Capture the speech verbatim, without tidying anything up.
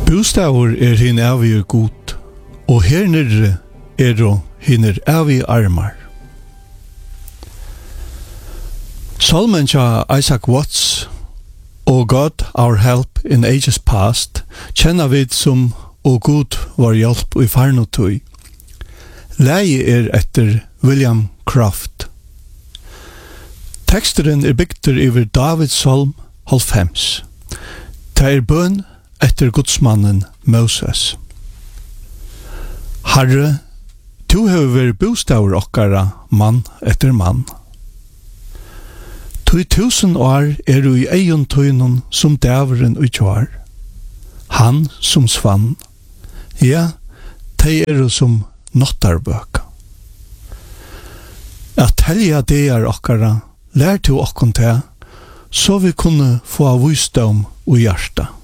Bostavur er hin avig god, og her nere er og hinner avig armar. Salmen tja Isaac Watts og God our help in ages past kjenner vi som og God var hjelp i farnotøy. Leie er etter William Croft. Teksteren er bygter over Davids salm halvfems. Det er bøn etter godsmannen Moses. Herre, du hever bostavur okkara mann etter mann. Tui tusen år er du i eion tøynun som dæveren utjar. Han som svann. Ja, tei er du som nottarbøk. At telja deir okkara lær til okkon te, så vi kunne få visdom og hjarta.